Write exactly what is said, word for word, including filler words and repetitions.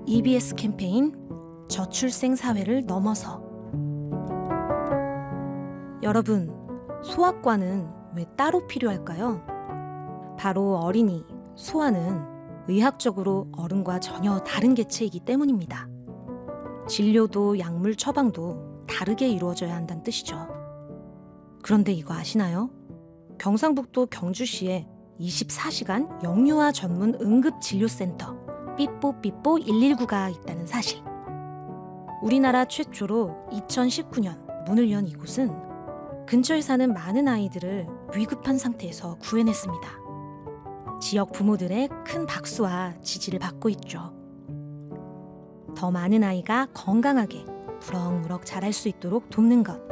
이비에스 캠페인 저출생 사회를 넘어서. 여러분, 소아과는 왜 따로 필요할까요? 바로 어린이, 소아는 의학적으로 어른과 전혀 다른 개체이기 때문입니다. 진료도 약물 처방도 다르게 이루어져야 한다는 뜻이죠. 그런데 이거 아시나요? 경상북도 경주시에 이십사 시간 영유아 전문 응급진료센터 삐뽀삐뽀 일일구가 있다는 사실. 우리나라 최초로 이천십구 년 문을 연 이곳은 근처에 사는 많은 아이들을 위급한 상태에서 구해냈습니다. 지역 부모들의 큰 박수와 지지를 받고 있죠. 더 많은 아이가 건강하게 무럭무럭 자랄 수 있도록 돕는 것,